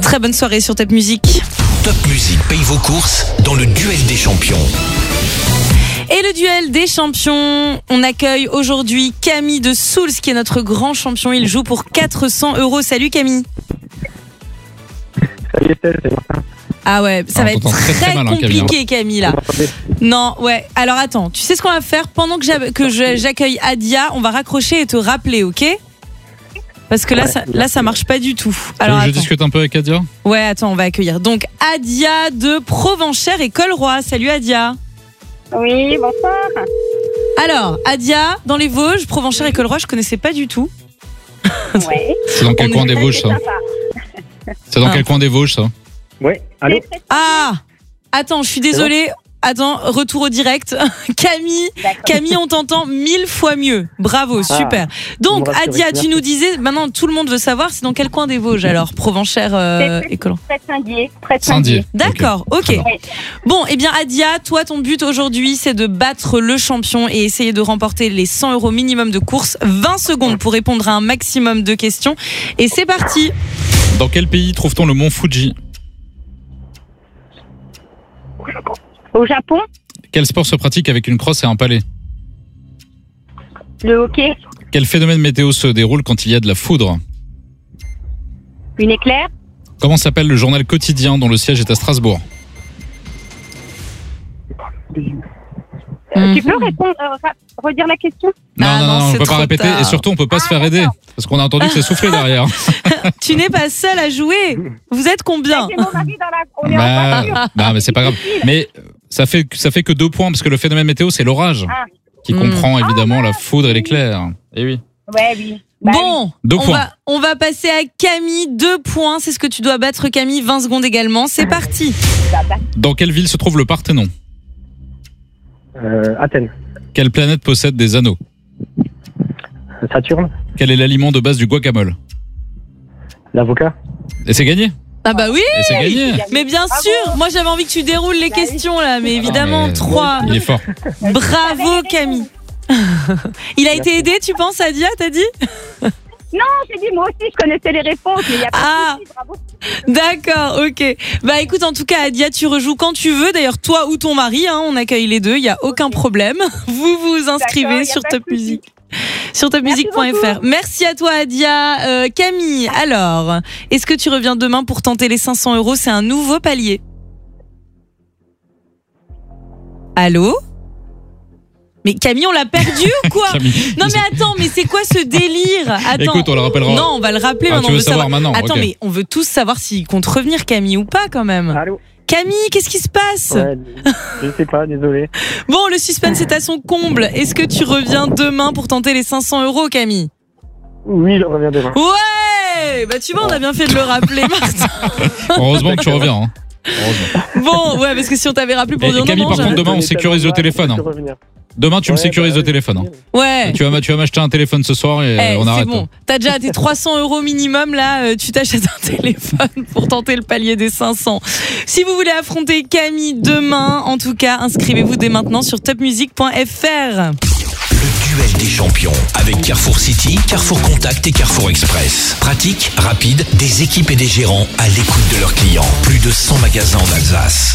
Très bonne soirée sur Top Music. Top Music paye vos courses dans le duel des champions. Et le duel des champions, on accueille aujourd'hui Camille de Souls qui est notre grand champion. Il joue pour 400 €. Salut Camille. Salut Estelle, c'est Martin. Ah ouais, ça va être très mal, compliqué Camille là. Non, ouais. Alors attends, tu sais ce qu'on va faire pendant que j'accueille Adia, on va raccrocher et te rappeler, ok ? Parce que là, ça marche pas du tout. Alors je discute un peu avec Adia. Ouais, attends, on va accueillir donc Adia de Provenchères et Colroy. Salut Adia. Oui, bonsoir. Alors, Adia, dans les Vosges, Provenchères et Colroy, je connaissais pas du tout. Ouais. C'est dans quel coin des Vosges ça ? C'est dans quel coin des Vosges ça ? Ouais, allô ? Ah, attends, je suis désolée. Attends, retour au direct. Camille, on t'entend 1000 fois mieux. Bravo, super. Donc, Adia, tu nous disais, maintenant tout le monde veut savoir, c'est dans quel coin des Vosges alors, Provenchères et Colroy ? Près de Saint-Dié. D'accord, ok. Bon, eh bien Adia, toi ton but aujourd'hui c'est de battre le champion et essayer de remporter les 100 € minimum de course. 20 secondes pour répondre à un maximum de questions. Et c'est parti. Dans quel pays trouve-t-on le mont Fuji ? Au Japon, Quel sport se pratique avec une crosse et un palais ? le hockey, Quel phénomène météo se déroule quand il y a de la foudre ? une éclair, Comment s'appelle le journal quotidien dont le siège est à Strasbourg ? Tu peux répondre, redire la question ? Non, on c'est peut pas trop répéter tard. et surtout on peut pas se faire aider parce qu'on a entendu que c'est soufflé derrière. Tu n'es pas seule à jouer. Vous êtes combien ? J'ai mon mari dans la... On est en voiture. Non, mais c'est pas grave. Mais ça fait que 2 points parce que le phénomène météo c'est l'orage qui comprend évidemment la foudre et l'éclair. Et oui. Ouais, oui. Bon, 2 points. on va passer à Camille. 2 points, c'est ce que tu dois battre Camille. 20 secondes également, c'est parti. Dans quelle ville se trouve le Parthénon ? Athènes. Quelle planète possède des anneaux ? Saturne. Quel est l'aliment de base du guacamole ? L'avocat. Et c'est gagné. Ah bah oui. Et c'est gagné. Mais bien sûr, moi j'avais envie que tu déroules les questions là, mais évidemment 3. Il est fort. Bravo Camille. Il a été aidé, tu penses, Adia, t'as dit ? Non, j'ai dit, moi aussi, je connaissais les réponses, mais il n'y a pas de souci, bravo. D'accord, ok. Bah écoute, en tout cas, Adia, tu rejoues quand tu veux. D'ailleurs, toi ou ton mari, on accueille les deux, il n'y a aucun problème. Vous vous inscrivez sur Top Music. Sur topmusic.fr. Merci à toi Adia. Camille, alors, est-ce que tu reviens demain pour tenter les 500 €? C'est un nouveau palier. Allô ? Mais Camille, on l'a perdu ou quoi ? Non mais attends, mais c'est quoi ce délire ? Attends. Écoute, on le rappellera. Non, on va le rappeler maintenant. Tu veux savoir maintenant ? Attends, okay. mais on veut tous savoir s'il compte revenir Camille ou pas quand même. Allô ? Camille, qu'est-ce qui se passe ? Ouais, je sais pas, désolé. Bon, le suspense est à son comble. Est-ce que tu reviens demain pour tenter les 500 €, Camille ? Oui, je reviens demain. Ouais ! Bah tu vois, on a bien fait de le rappeler, Martin. Heureusement que tu reviens. Hein. Bon, ouais, parce que si on t'avait rappelé pour dire Camille, non, par contre, demain, on sécurise le téléphone. Hein. Demain, tu me sécurises le téléphone. Hein. Ouais. Tu vas m'acheter un téléphone ce soir et on arrête. C'est bon. T'as déjà tes 300 € minimum là. Tu t'achètes un téléphone pour tenter le palier des 500. Si vous voulez affronter Camille demain, en tout cas, inscrivez-vous dès maintenant sur topmusic.fr. Le duel des champions avec Carrefour City, Carrefour Contact et Carrefour Express. Pratique, rapide, des équipes et des gérants à l'écoute de leurs clients. Plus de 100 magasins en Alsace.